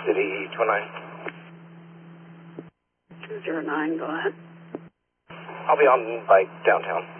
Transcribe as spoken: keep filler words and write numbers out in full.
City two oh nine. two zero nine, go ahead. I'll be on by downtown.